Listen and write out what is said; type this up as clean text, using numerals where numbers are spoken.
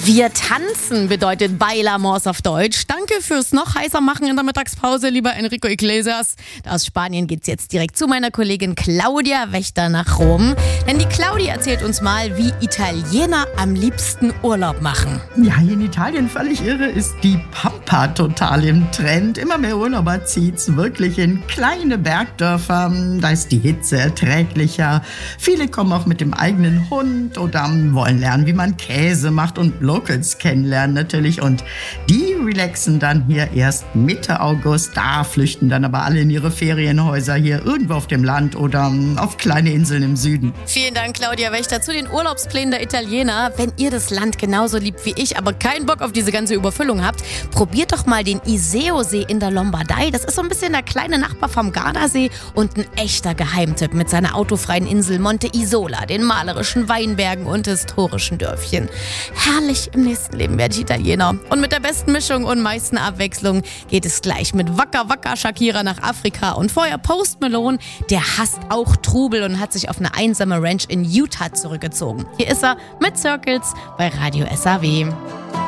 Wir tanzen bedeutet Bailamos auf Deutsch. Danke fürs noch heißer machen in der Mittagspause, lieber Enrico Iglesias. Aus Spanien geht's jetzt direkt zu meiner Kollegin Claudia Wächter nach Rom. Denn die Claudia erzählt uns mal, wie Italiener am liebsten Urlaub machen. Ja, hier in Italien völlig irre ist die Pampa total im Trend. Immer mehr Urlauber zieht's wirklich in kleine Bergdörfer. Da ist die Hitze erträglicher. Viele kommen auch mit dem eigenen Hund oder wollen lernen, wie man Käse macht und Locals kennenlernen natürlich. Und die relaxen dann hier erst Mitte August. Da flüchten dann aber alle in ihre Ferienhäuser hier irgendwo auf dem Land oder auf kleine Inseln im Süden. Vielen Dank, Claudia Wächter, zu den Urlaubsplänen der Italiener. Wenn ihr das Land genauso liebt wie ich, aber keinen Bock auf diese ganze Überfüllung habt, probiert doch mal den Iseo-See in der Lombardei. Das ist so ein bisschen der kleine Nachbar vom Gardasee und ein echter Geheimtipp mit seiner autofreien Insel Monte Isola, den malerischen Weinbergen und historischen Dörfchen. Herrlich, im nächsten Leben werde ich Italiener. Und mit der besten Mischung und meisten Abwechslung geht es gleich mit Waka Waka Shakira nach Afrika und vorher Post Malone, der hasst auch Trubel und hat sich auf eine einsame Ranch in Utah zurückgezogen. Hier ist er mit Circles bei Radio SAW.